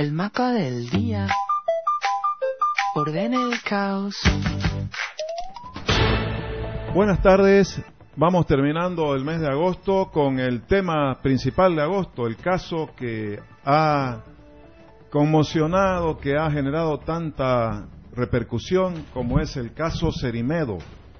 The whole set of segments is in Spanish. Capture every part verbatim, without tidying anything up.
El mapa del día ordena el caos. Buenas tardes, vamos terminando el mes de agosto con el tema principal de agosto, el caso que ha conmocionado, que ha generado tanta repercusión como es el caso Cerimedo.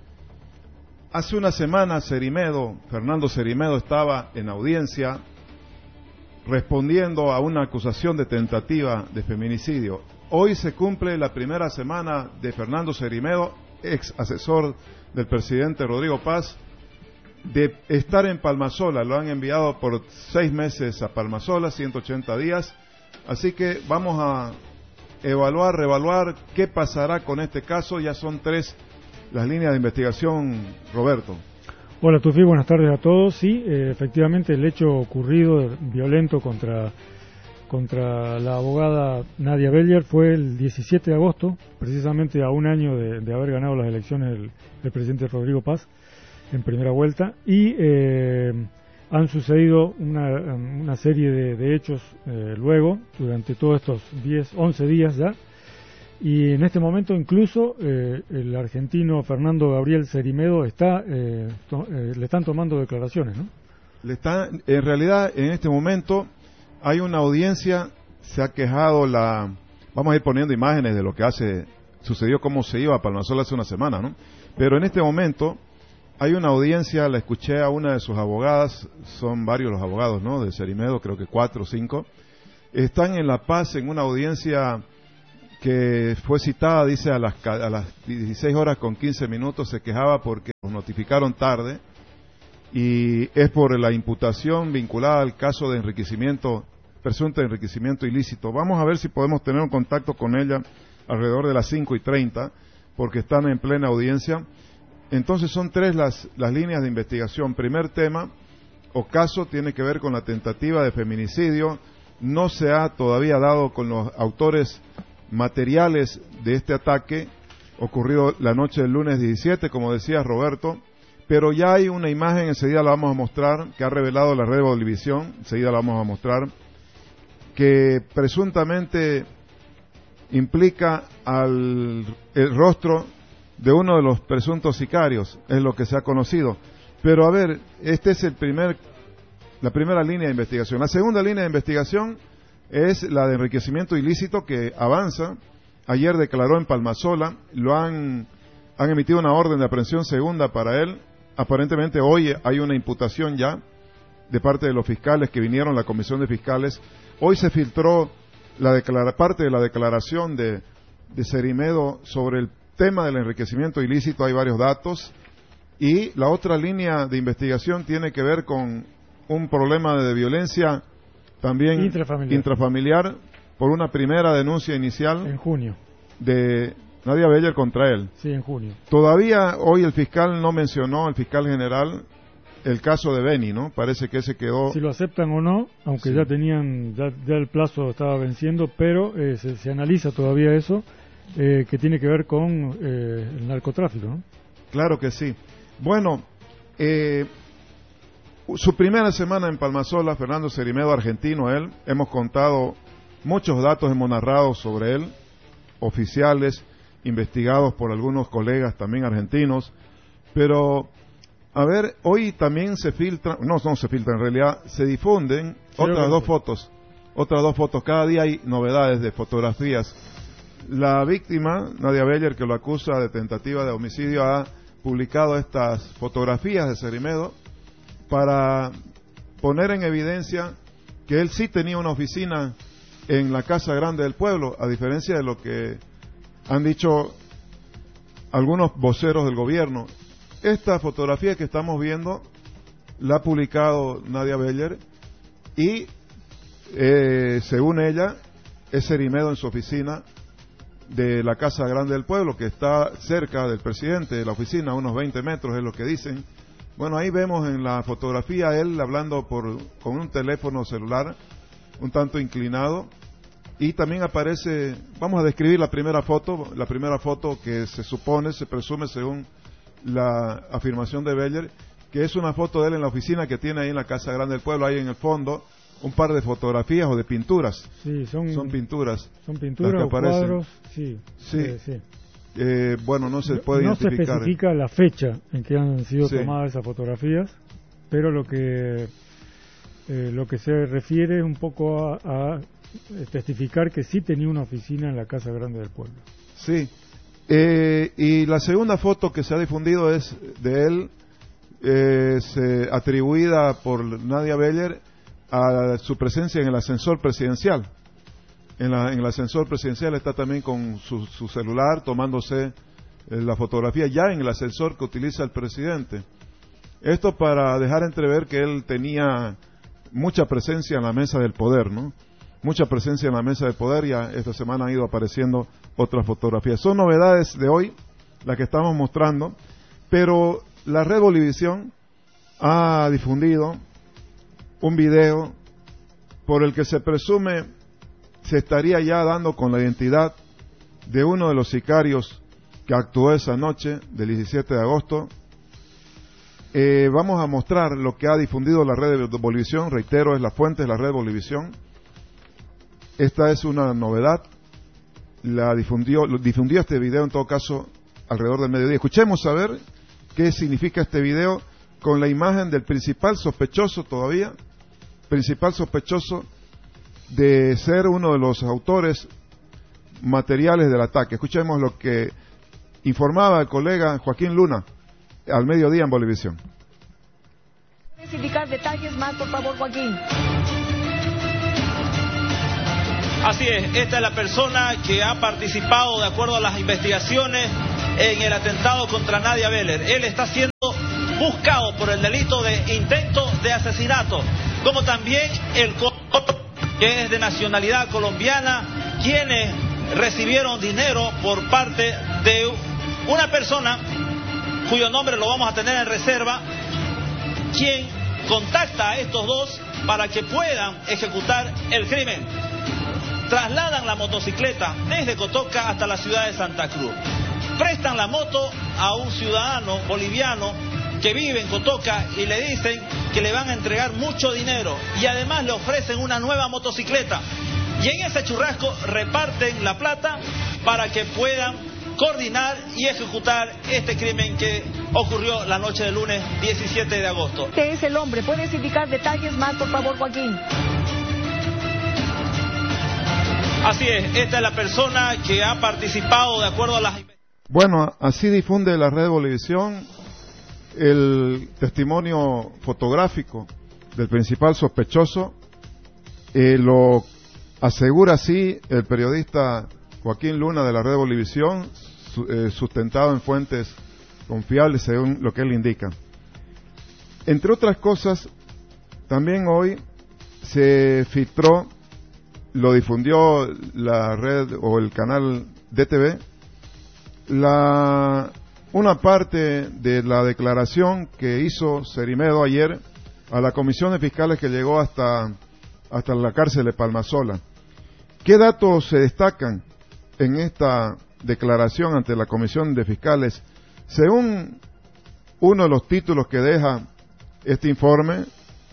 Hace una semana Cerimedo, Fernando Cerimedo, estaba en audiencia respondiendo a una acusación de tentativa de feminicidio. Hoy se cumple la primera semana de Fernando Cerimedo, ex asesor del presidente Rodrigo Paz, de estar en Palmasola. Lo han enviado por seis meses a Palmasola, ciento ochenta días. Así que vamos a evaluar, reevaluar qué pasará con este caso. Ya son tres las líneas de investigación, Roberto. Hola Tufi, buenas tardes a todos. Sí, eh, efectivamente el hecho ocurrido violento contra, contra la abogada Nadia Beller fue el diecisiete de agosto, precisamente a un año de, de haber ganado las elecciones el, el presidente Rodrigo Paz en primera vuelta, y eh, han sucedido una, una serie de, de hechos eh, luego, durante todos estos diez, once días ya. Y en este momento incluso eh, el argentino Fernando Gabriel Cerimedo está, eh, to, eh, le están tomando declaraciones, ¿no? Le está, en realidad, en este momento hay una audiencia, se ha quejado la, vamos a ir poniendo imágenes de lo que hace, sucedió cómo se iba a Palmasola hace una semana, ¿no? Pero en este momento hay una audiencia, la escuché a una de sus abogadas, son varios los abogados, ¿no? De Cerimedo, creo que cuatro o cinco, están en La Paz en una audiencia que fue citada, dice, a las, a las dieciséis horas con quince minutos, se quejaba porque nos notificaron tarde, y es por la imputación vinculada al caso de enriquecimiento, presunto enriquecimiento ilícito. Vamos a ver si podemos tener un contacto con ella alrededor de las cinco y treinta, porque están en plena audiencia. Entonces son tres las, las líneas de investigación. Primer tema o caso tiene que ver con la tentativa de feminicidio. No se ha todavía dado con los autores materiales de este ataque ocurrido la noche del lunes diecisiete, como decía Roberto, pero ya hay una imagen, enseguida la vamos a mostrar, que ha revelado la red de Bolivisión, enseguida la vamos a mostrar, que presuntamente implica al el rostro de uno de los presuntos sicarios, es lo que se ha conocido. Pero a ver, este es el primer, la primera línea de investigación. La segunda línea de investigación es la de enriquecimiento ilícito, que avanza. Ayer declaró en Palmasola, lo han, han emitido una orden de aprehensión segunda para él. Aparentemente hoy hay una imputación ya de parte de los fiscales que vinieron, la comisión de fiscales. Hoy se filtró la declara, parte de la declaración de, de Cerimedo sobre el tema del enriquecimiento ilícito. Hay varios datos, y la otra línea de investigación tiene que ver con un problema de violencia también intrafamiliar. intrafamiliar por una primera denuncia inicial en junio de Nadia Beller contra él. Sí, en junio. Todavía hoy el fiscal no mencionó, el fiscal general, el caso de Beni, ¿no? Parece que se quedó. Si lo aceptan o no, aunque sí. ya tenían, ya, ya el plazo estaba venciendo, pero eh, se, se analiza todavía eso, eh, que tiene que ver con eh, el narcotráfico, ¿no? Claro que sí. Bueno, eh, su primera semana en Palmasola, Fernando Cerimedo, argentino él, hemos contado muchos datos, hemos narrado sobre él, oficiales, investigados por algunos colegas también argentinos, pero a ver, hoy también se filtran, no, no se filtran, en realidad se difunden otras dos fotos, otras dos fotos, cada día hay novedades de fotografías. La víctima, Nadia Beller, que lo acusa de tentativa de homicidio, ha publicado estas fotografías de Cerimedo para poner en evidencia que él sí tenía una oficina en la Casa Grande del Pueblo, a diferencia de lo que han dicho algunos voceros del gobierno. Esta fotografía que estamos viendo la ha publicado Nadia Beller y, eh, según ella, es Cerimedo en su oficina de la Casa Grande del Pueblo, que está cerca del presidente, de la oficina, a unos veinte metros, es lo que dicen. Bueno, ahí vemos en la fotografía él hablando por con un teléfono celular, un tanto inclinado, y también aparece, vamos a describir la primera foto, la primera foto que se supone, se presume según la afirmación de Beller, que es una foto de él en la oficina que tiene ahí en la Casa Grande del Pueblo. Ahí en el fondo un par de fotografías o de pinturas. Sí, son, son pinturas. Son pinturas o cuadros, sí. Sí. Eh, sí. Eh, bueno, no se puede no identificar. No se especifica la fecha en que han sido sí. tomadas esas fotografías, pero lo que eh, lo que se refiere es un poco a, a testificar que sí tenía una oficina en la Casa Grande del Pueblo. Sí. Eh, y la segunda foto que se ha difundido es de él, eh, se, atribuida por Nadia Beller a su presencia en el ascensor presidencial. En, la, en el ascensor presidencial está también con su, su celular tomándose eh, la fotografía ya en el ascensor que utiliza el presidente. Esto para dejar entrever que él tenía mucha presencia en la mesa del poder, ¿no? Mucha presencia en la mesa del poder. Ya esta semana han ido apareciendo otras fotografías. Son novedades de hoy las que estamos mostrando, pero la red Bolivisión ha difundido un video por el que se presume se estaría ya dando con la identidad de uno de los sicarios que actuó esa noche del diecisiete de agosto. Eh, vamos a mostrar lo que ha difundido la red de Bolivisión. Reitero, es la fuente de la red Bolivisión. Esta es una novedad. La difundió, difundió este video en todo caso alrededor del mediodía. Escuchemos a ver qué significa este video con la imagen del principal sospechoso todavía, principal sospechoso de ser uno de los autores materiales del ataque. Escuchemos lo que informaba el colega Joaquín Luna al mediodía en Bolivisión. ¿Puedes indicar detalles más, por favor, Joaquín? Así es, esta es la persona que ha participado, de acuerdo a las investigaciones, en el atentado contra Nadia Beller. Él está siendo buscado por el delito de intento de asesinato, como también el que es de nacionalidad colombiana, quienes recibieron dinero por parte de una persona cuyo nombre lo vamos a tener en reserva, quien contacta a estos dos para que puedan ejecutar el crimen. Trasladan la motocicleta desde Cotoca hasta la ciudad de Santa Cruz. Prestan la moto a un ciudadano boliviano que vive en Cotoca y le dicen que le van a entregar mucho dinero y además le ofrecen una nueva motocicleta. Y en ese churrasco reparten la plata para que puedan coordinar y ejecutar este crimen que ocurrió la noche del lunes diecisiete de agosto. Este es el hombre. ¿Puedes indicar detalles más, por favor, Joaquín? Así es, esta es la persona que ha participado de acuerdo a las... Bueno, así difunde la red Bolivisión el testimonio fotográfico del principal sospechoso. Eh, lo asegura así el periodista Joaquín Luna de la red Bolivisión, su, eh, sustentado en fuentes confiables según lo que él indica. Entre otras cosas, también hoy se filtró, lo difundió la red o el canal D T V, la, una parte de la declaración que hizo Cerimedo ayer a la comisión de fiscales que llegó hasta, hasta la cárcel de Palmasola. ¿Qué datos se destacan en esta declaración ante la comisión de fiscales? Según uno de los títulos que deja este informe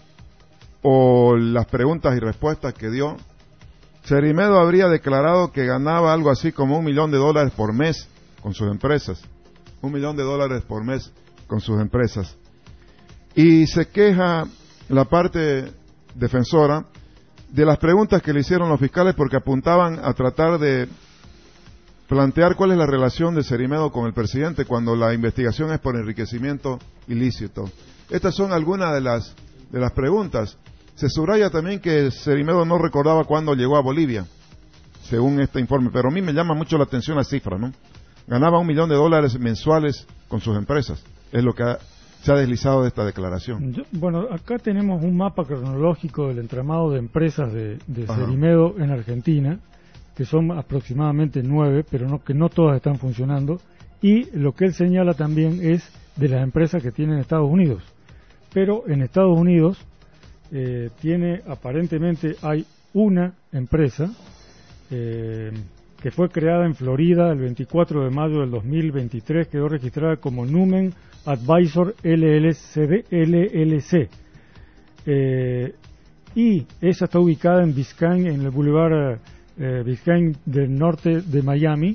o las preguntas y respuestas que dio, Cerimedo habría declarado que ganaba algo así como un millón de dólares por mes con sus empresas. Un millón de dólares por mes con sus empresas. Y se queja la parte defensora de las preguntas que le hicieron los fiscales porque apuntaban a tratar de plantear cuál es la relación de Cerimedo con el presidente cuando la investigación es por enriquecimiento ilícito. Estas son algunas de las, de las preguntas. Se subraya también que Cerimedo no recordaba cuándo llegó a Bolivia, según este informe, pero a mí me llama mucho la atención la cifra, ¿no? Ganaba un millón de dólares mensuales con sus empresas, es lo que ha, se ha deslizado de esta declaración. Yo, bueno, acá tenemos un mapa cronológico del entramado de empresas de, de Cerimedo en Argentina, que son aproximadamente nueve, pero no, que no todas están funcionando, y lo que él señala también es de las empresas que tiene en Estados Unidos. Pero en Estados Unidos eh, tiene, aparentemente hay una empresa eh, que fue creada en Florida el veinticuatro de mayo del dos mil veintitrés, quedó registrada como Numen Advisor L L C, eh, y esa está ubicada en Biscayne, en el Boulevard eh, Biscayne del norte de Miami,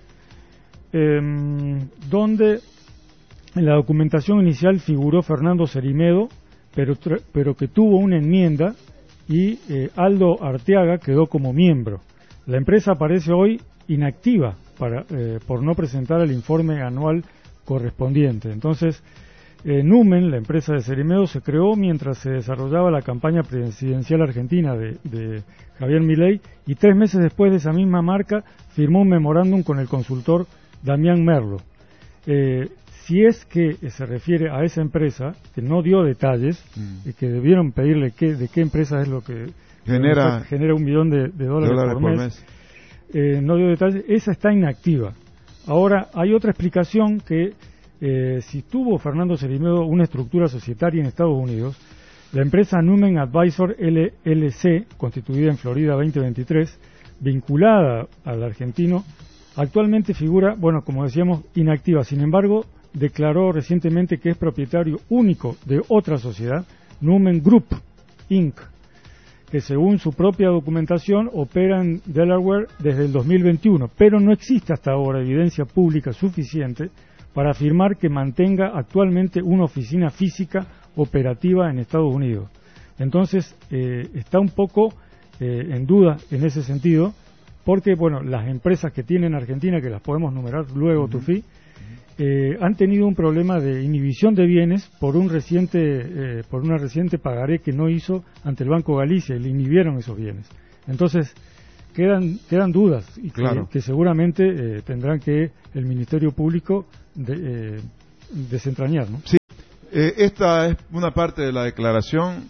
eh, donde en la documentación inicial figuró Fernando Cerimedo, pero, pero que tuvo una enmienda y eh, Aldo Arteaga quedó como miembro. La empresa aparece hoy inactiva para, eh, por no presentar el informe anual correspondiente. Entonces, eh, Numen, la empresa de Cerimedo, se creó mientras se desarrollaba la campaña presidencial argentina de, de Javier Milei, y tres meses después de esa misma marca firmó un memorándum con el consultor Damián Merlo. Eh, si es que se refiere a esa empresa, que no dio detalles, mm. y que debieron pedirle qué, de qué empresa es lo que genera, genera un millón de, de dólares, dólares por, por mes, mes. Eh, no dio detalles, esa está inactiva. Ahora, hay otra explicación que eh, si tuvo Fernando Cerimedo una estructura societaria en Estados Unidos, la empresa Numen Advisor L L C, constituida en Florida veinte veintitrés, vinculada al argentino, actualmente figura, bueno, como decíamos, inactiva. Sin embargo, declaró recientemente que es propietario único de otra sociedad, Numen Group incorporated, que según su propia documentación opera en Delaware desde el dos mil veintiuno, pero no existe hasta ahora evidencia pública suficiente para afirmar que mantenga actualmente una oficina física operativa en Estados Unidos. Entonces, eh, está un poco eh, en duda en ese sentido, porque, bueno, las empresas que tienen Argentina, que las podemos numerar luego, uh-huh. Tufi, eh, han tenido un problema de inhibición de bienes por un reciente, eh, por una reciente pagaré que no hizo ante el Banco Galicia, y le inhibieron esos bienes. Entonces, quedan quedan dudas, y claro. que, que seguramente eh, tendrán que el Ministerio Público de, eh, desentrañar, ¿no? Sí, eh, esta es una parte de la declaración.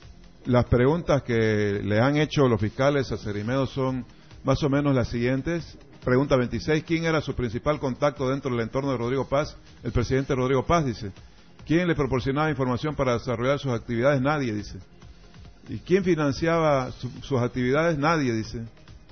Las preguntas que le han hecho los fiscales a Cerimedo son más o menos las siguientes. Pregunta veintiséis, ¿quién era su principal contacto dentro del entorno de Rodrigo Paz? El presidente Rodrigo Paz, dice. ¿Quién le proporcionaba información para desarrollar sus actividades? Nadie, dice. ¿Y quién financiaba su, sus actividades? Nadie, dice.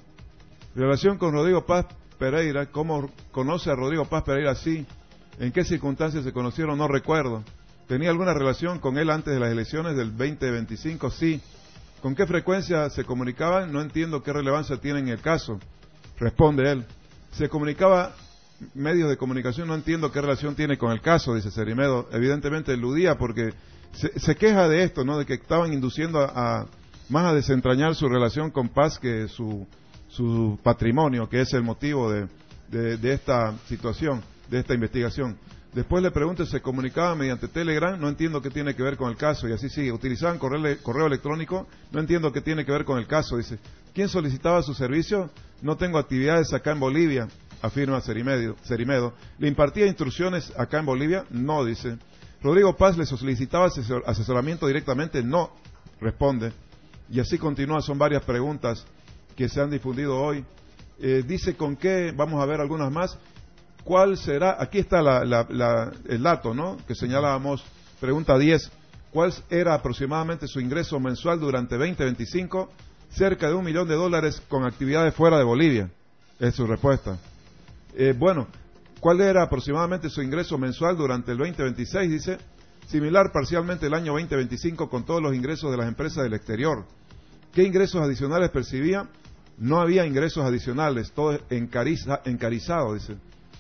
Relación con Rodrigo Paz Pereira, ¿cómo conoce a Rodrigo Paz Pereira? Sí. ¿En qué circunstancias se conocieron? No recuerdo. ¿Tenía alguna relación con él antes de las elecciones del veinte veinticinco? Sí. ¿Con qué frecuencia se comunicaban? No entiendo qué relevancia tiene en el caso. Responde él. Se comunicaba medios de comunicación, no entiendo qué relación tiene con el caso, dice Cerimedo. Evidentemente eludía porque se, se queja de esto, ¿no? De que estaban induciendo a, a más a desentrañar su relación con Paz que su, su patrimonio, que es el motivo de, de, de esta situación, de esta investigación. Después le pregunto, ¿se comunicaba mediante Telegram? No entiendo qué tiene que ver con el caso. Y así sigue. ¿Utilizaban correo, correo electrónico? No entiendo qué tiene que ver con el caso. Dice, ¿quién solicitaba su servicio? No tengo actividades acá en Bolivia, afirma Cerimedo. Cerimedo. ¿Le impartía instrucciones acá en Bolivia? No, dice. ¿Rodrigo Paz le solicitaba asesor, asesoramiento directamente? No, responde. Y así continúa, son varias preguntas que se han difundido hoy. Eh, dice con qué, vamos a ver algunas más. ¿Cuál será? Aquí está la, la, la, el dato, ¿no? Que señalábamos. Pregunta diez. ¿Cuál era aproximadamente su ingreso mensual durante veinte veinticinco? Cerca de un millón de dólares con actividades fuera de Bolivia. Es su respuesta. Eh, bueno, ¿cuál era aproximadamente su ingreso mensual durante el veinte veintiséis? Dice, similar parcialmente el año veinte veinticinco con todos los ingresos de las empresas del exterior. ¿Qué ingresos adicionales percibía? No había ingresos adicionales, todo encariza, encarizado, dice.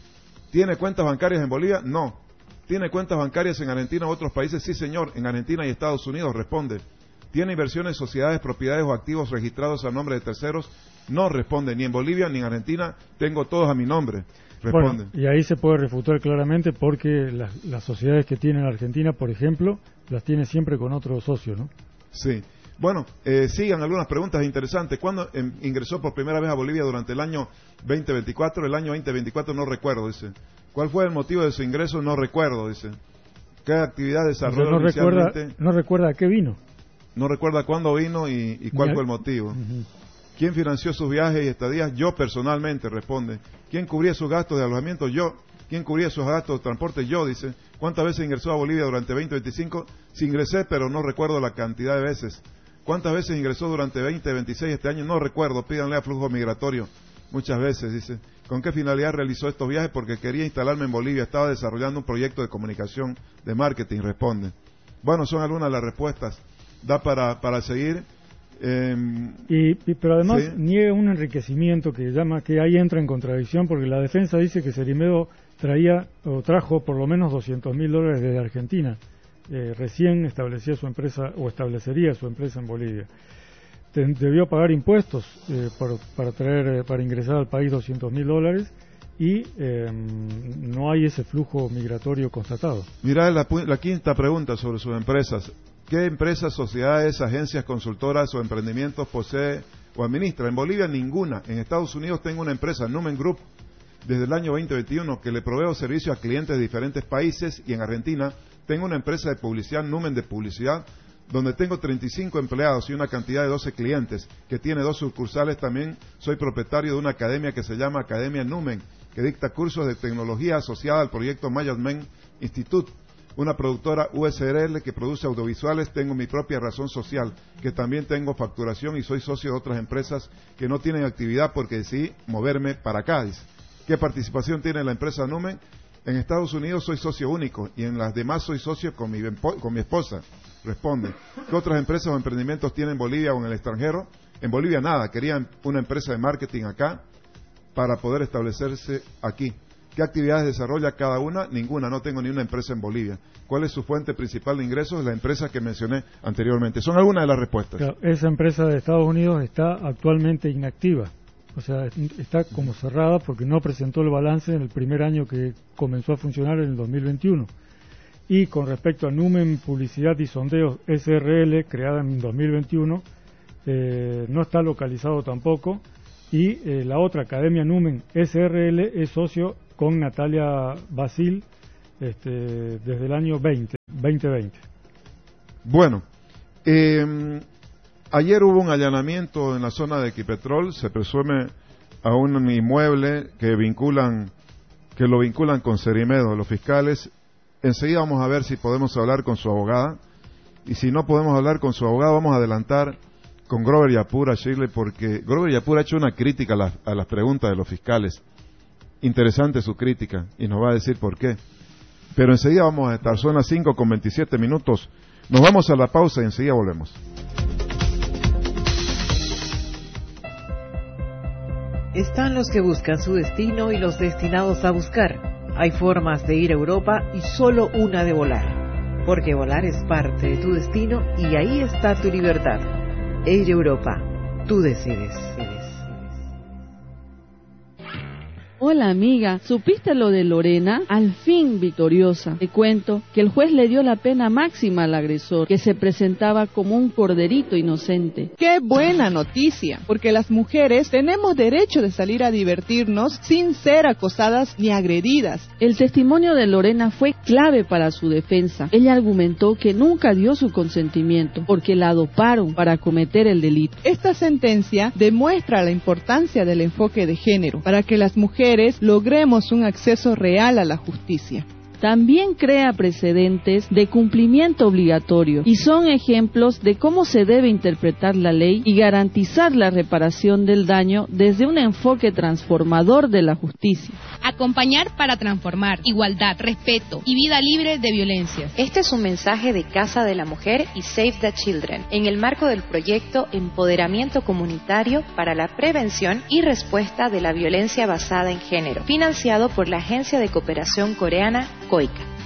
¿Tiene cuentas bancarias en Bolivia? No. ¿Tiene cuentas bancarias en Argentina u otros países? Sí, señor, en Argentina y Estados Unidos, responde. ¿Tiene inversiones, sociedades, propiedades o activos registrados a nombre de terceros? No, responde, ni en Bolivia ni en Argentina, tengo todos a mi nombre, responde. Bueno, y ahí se puede refutar claramente porque las, las sociedades que tiene en Argentina, por ejemplo, las tiene siempre con otro socio, ¿no? Sí. Bueno, eh, sigan algunas preguntas interesantes. ¿Cuándo eh, ingresó por primera vez a Bolivia durante el año veinte veinticuatro? El año veinte veinticuatro no recuerdo, dice. ¿Cuál fue el motivo de su ingreso? No recuerdo, dice. ¿Qué actividad desarrolló? O sea, no recuerda, no recuerda a qué vino. No recuerda cuándo vino y, y cuál fue el motivo. Uh-huh. ¿Quién financió sus viajes y estadías? Yo personalmente, responde. ¿Quién cubría sus gastos de alojamiento? Yo. ¿Quién cubría sus gastos de transporte? Yo, dice. ¿Cuántas veces ingresó a Bolivia durante veinte veinticinco? Sí ingresé, pero no recuerdo la cantidad de veces. ¿Cuántas veces ingresó durante veinte veintiséis este año? No recuerdo, pídanle a flujo migratorio. Muchas veces, dice. ¿Con qué finalidad realizó estos viajes? Porque quería instalarme en Bolivia, estaba desarrollando un proyecto de comunicación, de marketing, responde. Bueno, son algunas de las respuestas. Da para, para seguir. Eh, y, y pero además sí. niega un enriquecimiento que llama que ahí entra en contradicción, porque la defensa dice que Cerimedo traía o trajo por lo menos doscientos mil dólares desde Argentina. Eh, recién establecía su empresa o establecería su empresa en Bolivia. Te, debió pagar impuestos eh, por, para traer eh, para ingresar al país doscientos mil dólares y eh, no hay ese flujo migratorio constatado. Mirá la, la quinta pregunta sobre sus empresas. ¿Qué empresas, sociedades, agencias consultoras o emprendimientos posee o administra? En Bolivia ninguna. En Estados Unidos tengo una empresa, Numen Group, desde el año veinte veintiuno, que le proveo servicios a clientes de diferentes países, y en Argentina tengo una empresa de publicidad, Numen de Publicidad, donde tengo treinta y cinco empleados y una cantidad de doce clientes, que tiene dos sucursales. También soy propietario de una academia que se llama Academia Numen, que dicta cursos de tecnología asociada al proyecto Management Institute, una productora U S R L que produce audiovisuales. Tengo mi propia razón social, que también tengo facturación, y soy socio de otras empresas que no tienen actividad porque decidí moverme para acá. Dice. ¿Qué participación tiene la empresa Numen? En Estados Unidos soy socio único y en las demás soy socio con mi, con mi esposa. Responde. ¿Qué otras empresas o emprendimientos tiene en Bolivia o en el extranjero? En Bolivia nada, querían una empresa de marketing acá para poder establecerse aquí. ¿Qué actividades desarrolla cada una? Ninguna, no tengo ni una empresa en Bolivia. ¿Cuál es su fuente principal de ingresos? La empresa que mencioné anteriormente. Son algunas de las respuestas. Claro, esa empresa de Estados Unidos está actualmente inactiva. O sea, está como cerrada porque no presentó el balance en el primer año que comenzó a funcionar, en el dos mil veintiuno. Y con respecto a Numen Publicidad y Sondeos S R L, creada en dos mil veintiuno, eh, no está localizado tampoco. Y eh, la otra, Academia Numen S R L, es socio con Natalia Basil este, desde el año veinte, veinte veinte. Bueno, eh, ayer hubo un allanamiento en la zona de Equipetrol. Se presume a un inmueble que vinculan, que lo vinculan con Cerimedo, los fiscales. Enseguida vamos a ver si podemos hablar con su abogada, y si no podemos hablar con su abogada, vamos a adelantar con Grover Yapur a Shirley, porque Grover Yapur ha hecho una crítica a, la, a las preguntas de los fiscales. Interesante su crítica, y nos va a decir por qué. Pero enseguida vamos a estar, son las cinco con veintisiete minutos. Nos vamos a la pausa y enseguida volvemos. Están los que buscan su destino y los destinados a buscar. Hay formas de ir a Europa y solo una de volar. Porque volar es parte de tu destino y ahí está tu libertad. Air Europa, tú decides. Hola amiga, ¿supiste lo de Lorena? Al fin victoriosa. Te cuento que el juez le dio la pena máxima al agresor, que se presentaba como un corderito inocente. ¡Qué buena noticia! Porque las mujeres tenemos derecho de salir a divertirnos sin ser acosadas ni agredidas. El testimonio de Lorena fue clave para su defensa. Ella argumentó que nunca dio su consentimiento, porque la doparon para cometer el delito. Esta sentencia demuestra la importancia del enfoque de género, para que las mujeres logremos un acceso real a la justicia. También crea precedentes de cumplimiento obligatorio y son ejemplos de cómo se debe interpretar la ley y garantizar la reparación del daño desde un enfoque transformador de la justicia. Acompañar para transformar, igualdad, respeto y vida libre de violencias. Este es un mensaje de Casa de la Mujer y Save the Children en el marco del proyecto Empoderamiento Comunitario para la Prevención y Respuesta de la Violencia Basada en Género, financiado por la Agencia de Cooperación Coreana COICA.